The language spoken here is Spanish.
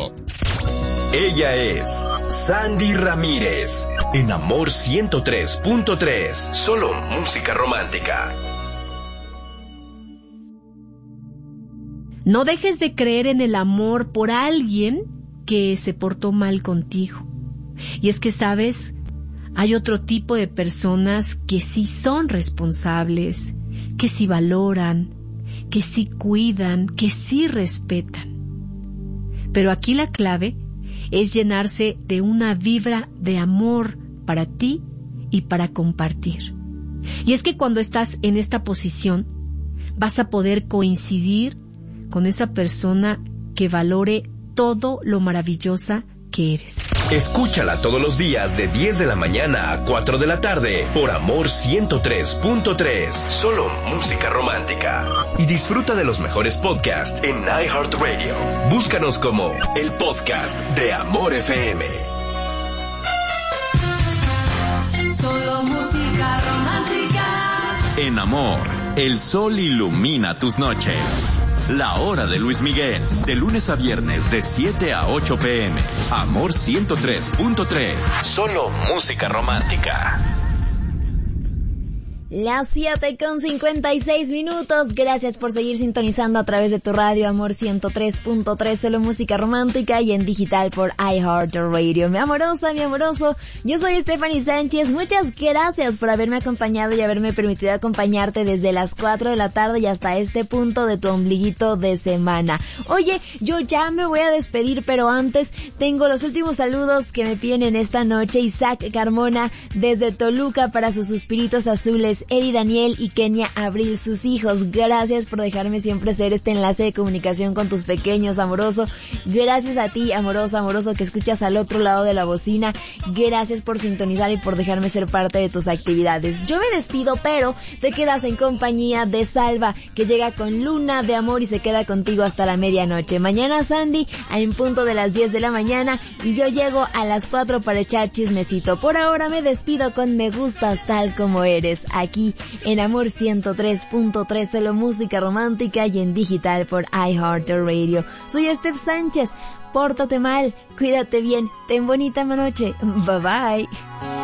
Radio. Ella es Sandy Ramírez, en Amor 103.3, solo música romántica. No dejes de creer en el amor por alguien que se portó mal contigo. Y es que, ¿sabes? Hay otro tipo de personas que sí son responsables, que sí valoran, que sí cuidan, que sí respetan. Pero aquí la clave es llenarse de una vibra de amor para ti y para compartir. Y es que cuando estás en esta posición, vas a poder coincidir con esa persona que valore todo lo maravillosa que eres. Escúchala todos los días de 10 de la mañana a 4 de la tarde por Amor 103.3, solo música romántica. Y disfruta de los mejores podcasts en iHeartRadio. Búscanos como el podcast de Amor FM. Solo música romántica. En Amor, el sol ilumina tus noches. La hora de Luis Miguel, de lunes a viernes de 7 a 8 p.m. Amor 103.3, solo música romántica. Las 7:56. Gracias por seguir sintonizando a través de tu radio Amor 103.3, solo música romántica, y en digital por iHeartRadio. Mi amorosa, mi amoroso, yo soy Stephanie Sánchez. Muchas gracias por haberme acompañado y haberme permitido acompañarte desde las 4 de la tarde y hasta este punto de tu ombliguito de semana. Oye, yo ya me voy a despedir, pero antes tengo los últimos saludos que me piden en esta noche. Isaac Carmona desde Toluca para sus suspiritos azules. Eri Daniel y Kenia Abril, sus hijos. Gracias por dejarme siempre ser este enlace de comunicación con tus pequeños, amoroso. Gracias a ti, amorosa, amoroso, que escuchas al otro lado de la bocina. Gracias por sintonizar y por dejarme ser parte de tus actividades. Yo me despido, pero te quedas en compañía de Salva, que llega con Luna de Amor y se queda contigo hasta la medianoche. Mañana Sandy, en punto de las 10 de la mañana, y yo llego a las 4 para echar chismecito. Por ahora me despido con Me Gustas Tal Como Eres, aquí en Amor 103.3, solo música romántica, y en digital por iHeartRadio. Soy Steph Sánchez. Pórtate mal, cuídate bien, ten bonita noche. Bye bye.